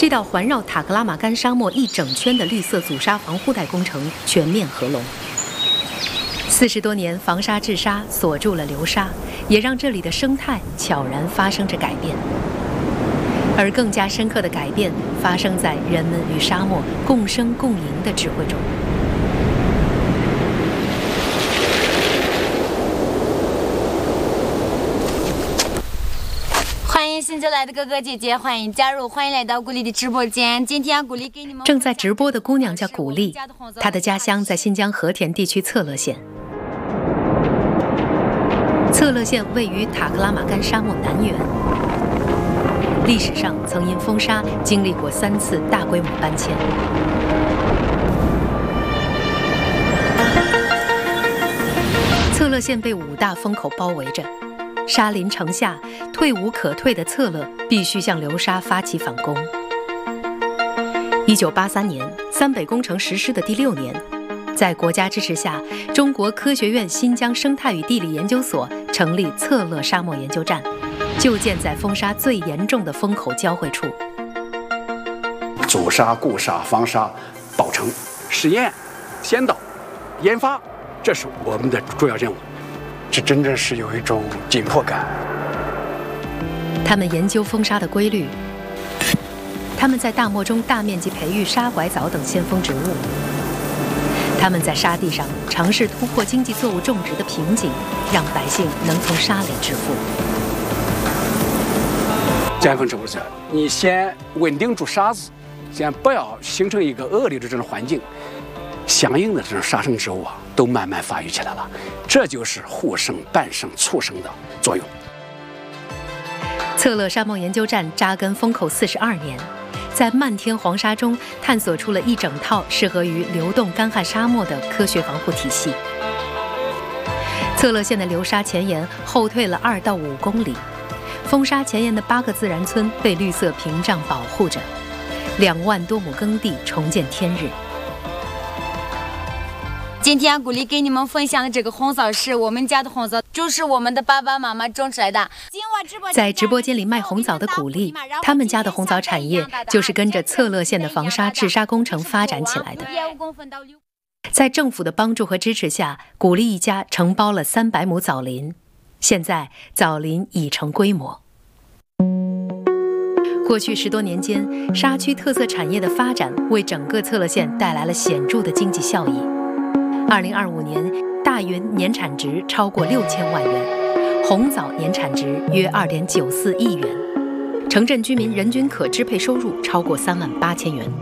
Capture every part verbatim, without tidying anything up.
这道环绕塔克拉玛干沙漠一整圈的绿色阻沙防护带工程全面合拢。四十多年防沙治沙锁住了流沙，也让这里的生态悄然发生着改变。而更加深刻的改变发生在人们与沙漠共生共赢的智慧中。 欢迎新进来的哥哥姐姐，欢迎加入，欢迎来到古丽的直播间。今天古丽给你们正在直播的姑娘叫古丽，她的家乡在新疆和田地区策勒县。策勒县位于塔克拉玛干沙漠南缘。历史上曾因风沙经历过三次大规模搬迁。策勒县被五大风口包围着，沙林城下，退无可退的策勒必须向流沙发起反攻。一九八三年，三北工程实施的第六年，在国家支持下，中国科学院新疆生态与地理研究所成立策勒沙漠研究站。就建在风沙最严重的风口交汇处， 阻沙、固沙、防沙、保城、实验、先导、研发，这是我们的主要任务。这真正是有一种紧迫感。 他们研究风沙的规律，他们在大漠中大面积培育沙拐枣等先锋植物，他们在沙地上尝试突破经济作物种植的瓶颈，让百姓能从沙里致富。 见风止步者，你先稳定住沙子，先不要形成一个恶劣的这种环境，相应的这种沙生植物啊，都慢慢发育起来了。这就是互生、伴生、促生的作用。 策勒沙漠研究站扎根风口四十二年，在漫天黄沙中探索出了一整套适合于流动干旱沙漠的科学防护体系。策勒县的流沙前沿后退了二到五公里。风沙前沿的八个自然村被绿色屏障保护着，两万多亩耕地重见天日。 今天古丽给你们分享的这个红枣是我们家的红枣，就是我们的爸爸妈妈种出来的。 在直播间里卖红枣的古丽，他们家的红枣产业就是跟着策勒县的防沙治沙工程发展起来的。在政府的帮助和支持下，古丽一家承包了三百亩枣林，现在枣林已成规模。过去十多年间，沙区特色产业的发展为整个策勒县带来了显著的经济效益。二零二五年，大云年产值超过六千万元，红枣年产值约二点九四亿元，城镇居民人均可支配收入超过三万八千元。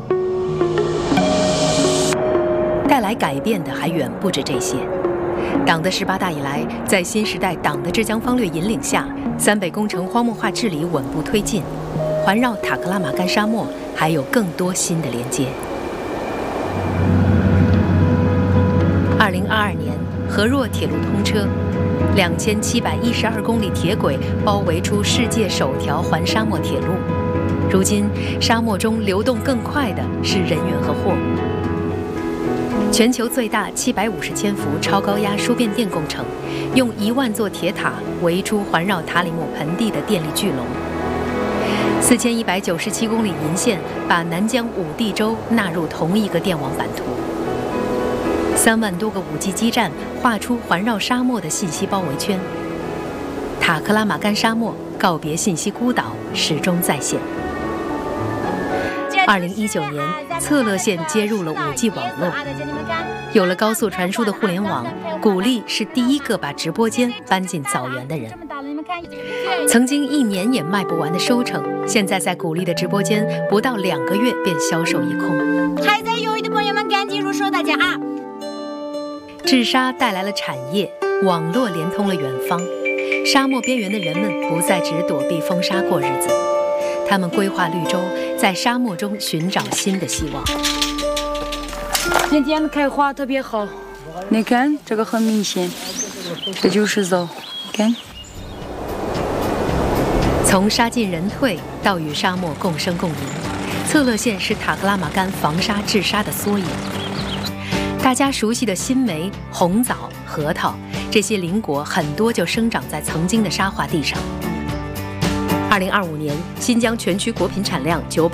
带来改变的还远不止这些。党的十八大以来，在新时代党的治疆方略引领下，三北工程荒漠化治理稳步推进，环绕塔克拉玛干沙漠还有更多新的连接。二零二二年，河若铁路通车，两千七百一十二公里铁轨包围出世界首条环沙漠铁路。如今，沙漠中流动更快的是人员和货物。全球最大七百五十千伏超高压输变电工程，用一万座铁塔围出环绕塔里木盆地的电力巨龙。四千一百九十七公里银线把南疆五地洲纳入同一个电网版图。三万多个五 G 基站画出环绕沙漠的信息包围圈。塔克拉玛干沙漠告别信息孤岛，始终在线。二零一九年，策勒县接入了五 G 网络，有了高速传输的互联网，古丽是第一个把直播间搬进枣园的人。曾经一年也卖不完的收成，现在在古丽的直播间不到两个月便销售一空。 还在犹豫的朋友们赶紧入手大家啊！ 治沙带来了产业，网络连通了远方，沙漠边缘的人们不再只躲避风沙过日子。他们规划绿洲，在沙漠中寻找新的希望。 今天的开花特别好，你看这个很明显，这就是枣，看。 从沙进人退到与沙漠共生共赢，策勒县是塔克拉玛干防沙治沙的缩影。大家熟悉的新梅、红枣、核桃，这些林果很多就生长在曾经的沙化地上。二零二五年，新疆全区果品产量九百。